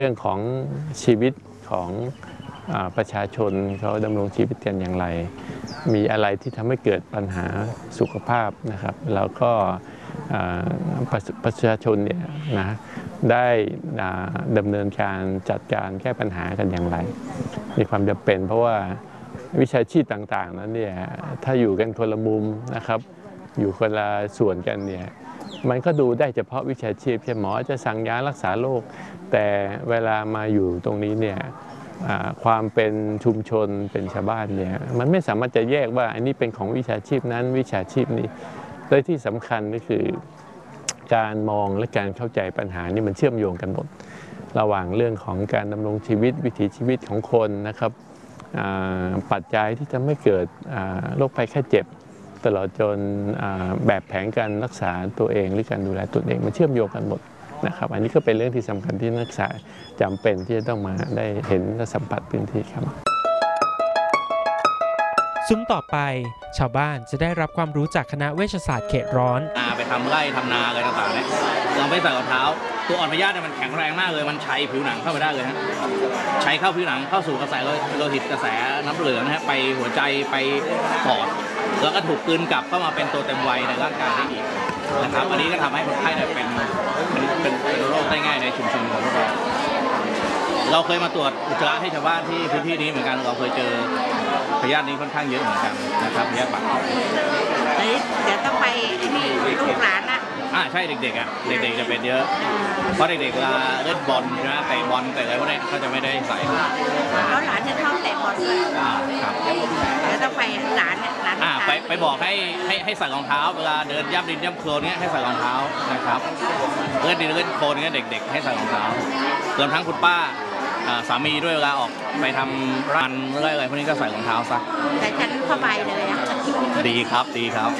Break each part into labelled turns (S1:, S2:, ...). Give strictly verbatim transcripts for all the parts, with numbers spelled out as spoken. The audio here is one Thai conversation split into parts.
S1: เรื่องของชีวิตของประชาชนเขาดำรงชีวิตกันอย่างไรมีอะไรที่ทำให้เกิดปัญหาสุขภาพนะครับแล้วก็ประชาชนเนี่ยนะได้ดำเนินการจัดการแก้ปัญหากันอย่างไรมีความจำเป็นเพราะว่าวิชาชีพต่างๆนั้นเนี่ยถ้าอยู่กันคนละมุมนะครับอยู่คนละส่วนกันเนี่ยมันก็ดูได้เฉพาะวิชาชีพใช่หมอจะสั่งยารักษาโรคแต่เวลามาอยู่ตรงนี้เนี่ยความเป็นชุมชนเป็นชาวบ้านเนี่ยมันไม่สามารถจะแยกว่าอันนี้เป็นของวิชาชีพนั้นวิชาชีพนี้และที่สำคัญก็คือการมองและการเข้าใจปัญหานี่มันเชื่อมโยงกันหมดระหว่างเรื่องของการดำรงชีวิตวิถีชีวิตของคนนะครับปัจจัยที่จะไม่เกิดโรคภัยไข้เจ็บตลอดจนแบบแผนการรักษาตัวเองหรือการดูแลตัวเองมันเชื่อมโยงกันหมดนะครับอันนี้ก็เป็นเรื่องที่สำคัญที่นักศึกษาจำเป็นที่จะต้องมาได้เห็นและสัมผัสพื้นที่ครับ
S2: ซุ้มต่อไปชาวบ้านจะได้รับความรู้จากคณะเวชศาสตร์เขตร้อน
S3: ไปทำไร่ทำนาอะไรต่างๆเนี่ยเราไม่ใส่รองเท้าตัวอ่อนพยาธิเนี่ยมันแข็งแรงมากเลยมันใช้ผิวหนังเข้าไปได้เลยฮะใช้เข้าผิวหนังเข้าสู่กระแสโลหิตกระแสน้ำเหลืองนะฮะไปหัวใจไปปอดแล้วก็ถูกกลืนกลับเข้ามาเป็นตัวเต็มวัยในร่างกายได้อีกนะครับอันนี้ก็ทำให้คนไข้เนี่ยเป็นเป็นเป็นโรคได้ง่ายในชุมชนของเราเราเคยมาตรวจอุจจาระให้ชาวบ้านที่พื้นที่นี้เหมือนกันเราเคยเจอพยาธินี้ค่อนข้างเยอะเหมือนกันนะครับพยาธิปาก
S4: เดี๋ยวต้องไปนี่ลูกหลานอ่ะ
S3: อ่าใช่เด็กๆอ่ะเด็กๆจะเป็นเยอะเพราะเด็กๆเวลาเล่นบอลใช่ไหมเตะบอลเตะอะไรพวกนี้เขาจะไม่ได้ใส่
S4: แล้วหลานจะชอบเตะบอลเลย
S3: ครับ
S4: เดี๋ยวต้องไปหลานเนี่ยหลาน
S3: อ่าไปไปบอกให้ให้ให้ใส่รองเท้าเวลาเดินย่ำดินย่ำโคลนเนี้ยให้ใส่รองเท้านะครับเล่นดินเล่นโคลนเนี้ยเด็กๆให้ใส่รองเท้ารวมทั้งคุณป้าสามีด้วยเวลาออกไปทำรันหรืออะไรพวกนี้ก็ใส่รองเท้าซะ
S4: แต่ฉันเข้าไปเลยอ่ะ
S3: ดีครับดีครับ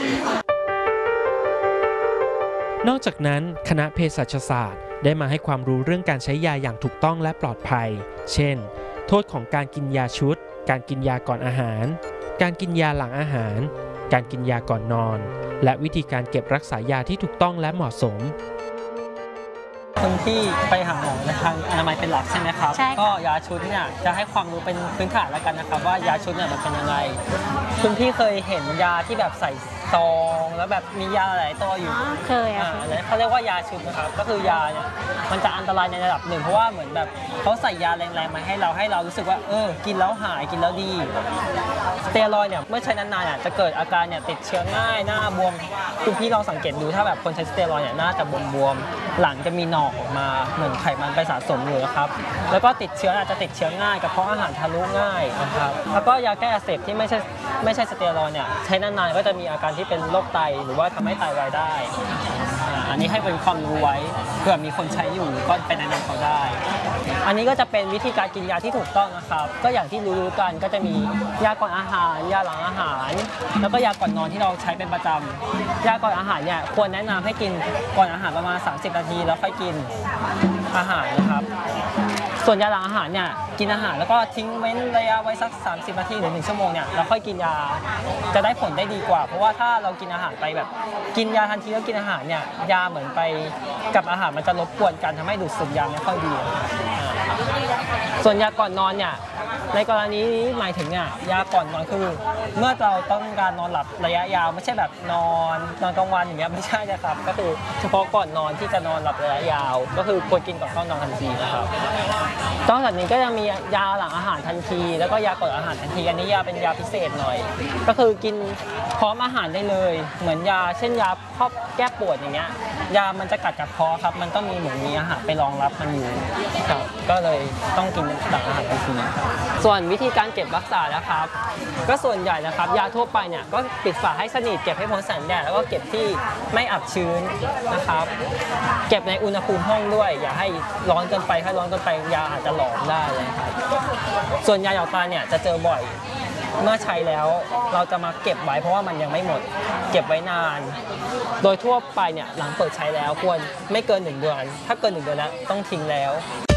S2: นอกจากนั้นคณะเภสัชศาสตร์ได้มาให้ความรู้เรื่องการใช้ยาอย่างถูกต้องและปลอดภัยเช่นโทษของการกินยาชุดการกินยาก่อนอาหารการกินยาหลังอาหารการกินยาก่อนนอนและวิธีการเก็บรักษายาที่ถูกต้องและเหมาะสม
S5: คนที่ไปหาหมอในทางอนามัยเป็นหลักใช่ไหมครับก็ยาชุดเนี่ยจะให้ความรู้เป็นพื้นฐานแล้วกันนะครับว่ายาชุดเนี่ยมันเป็นยังไงคุณพี่เคยเห็นยาที่แบบใส่ซองแล้วแบบมียาหลายตัวอยู่
S4: เคยอ่ะ
S5: เขาเรียกว่ายาชุดนะครับก็คือยาเนี่ยมันจะอันตรายในระดับหนึ่งเพราะว่าเหมือนแบบเขาใส่ยาแรงๆมาให้เราให้เรารู้สึกว่าเออกินแล้วหายกินแล้วดีสเตียรอยด์เนี่ยเมื่อใช้นานๆเนี่ยจะเกิดอาการเนี่ยติดเชื้อง่ายหน้าบวมคุณพี่ลองสังเกตดูถ้าแบบคนใช้สเตียรอยด์เนี่ยหน้าจะบวมๆหลังจะมีหนองออกมาเหมือนไขมันไปสะสมอยู่นะครับแล้วก็ติดเชื้ออาจจะติดเชื้อง่ายกระเพาะอาหารทะลุง่ายนะครับแล้วก็ยาแก้อักเสบที่ไม่ใช่ไม่ใช่สเตียรอยด์เนี่ยใช้นานๆก็จะมีอาการที่เป็นโรคไตหรือว่าทำให้ไตวายได้อันนี้ให้เป็นความรู้ไว้เผื่อมีคนใช้อยู่ก็ไปแนะนำเขาได้อันนี้ก็จะเป็นวิธีการกินยาที่ถูกต้องนะครับก็อย่างที่รู้ๆกันก็จะมียาก่อนอาหารยาหลังอาหารแล้วก็ยาก่อนนอนที่เราใช้เป็นประจำยาก่อนอาหารเนี่ยควรแนะนำให้กินก่อนอาหารประมาณสามสิบนาทีแล้วค่อยกินอาหารนะครับส่วนยาหลังอาหารเนี่ยกินอาหารแล้วก็ทิ้งเว้นระยะไว้สักสามสิบนาทีหรือหนึ่งชั่วโมงเนี่ยแล้วค่อยกินยาจะได้ผลได้ดีกว่าเพราะว่าถ้าเรากินอาหารไปแบบกินยาทันทีแล้วกินอาหารเนี่ยยาเหมือนไปกับอาหารมันจะรบกวนกันทำให้ดูดซึมยาไม่ค่อยดีส่วนยาก่อนนอนเนี่ยในกรณีนี้หมายถึงเนี่ยยาก่อนนอนคือเมื่อเราต้องการนอนหลับระยะยาวไม่ใช่แบบนอนนอนกลางวันอย่างเงี้ยไม่ใช่นะครับก็คือเฉพาะก่อนนอนที่จะนอนหลับระยะยาวก็คือควรกินก่อนเข้านอนทันทีนะครับนอกจากนี้ก็จะมียาหลังอาหารทันทีแล้วก็ยาก่อนอาหารทันทีอันนี้ยาเป็นยาพิเศษหน่อยก็คือกินพร้อมอาหารได้เลยเหมือนยาเช่นยาครอบแก้ปวดอย่างเงี้ยยามันจะกัดกับคอครับมันต้องมีเหมือนมีอาหารไปรองรับมันอยู่ครับก็เลยต้องกินหลังอาหารทันทีส่วนวิธีการเก็บรักษานะครับก็ส่วนใหญ่นะครับยาทั่วไปเนี่ยก็ปิดฝาให้สนิทเก็บให้พ้นแสงแดดแล้วก็เก็บที่ไม่อับชื้นนะครับเก็บในอุณหภูมิห้องด้วยอย่าให้ร้อนเกินไปถ้าร้อนเกินไปยาอาจจะหลอมได้เลยครับส่วนยาหยอดตาเนี่ยจะเจอบ่อยเมื่อใช้แล้วเราจะมาเก็บไว้เพราะว่ามันยังไม่หมดเก็บไว้นานโดยทั่วไปเนี่ยหลังเปิดใช้แล้วควรไม่เกินหนึ่งเดือนถ้าเกินหนึ่งเดือนแล้วต้องทิ้งแล้ว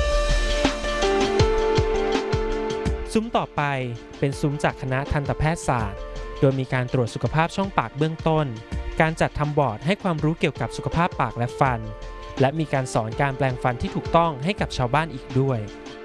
S2: ซุ้มต่อไปเป็นซุ้มจากคณะทันตแพทยศาสตร์โดยมีการตรวจสุขภาพช่องปากเบื้องต้นการจัดทำบอร์ดให้ความรู้เกี่ยวกับสุขภาพปากและฟันและมีการสอนการแปลงฟันที่ถูกต้องให้กับชาวบ้านอีกด้วย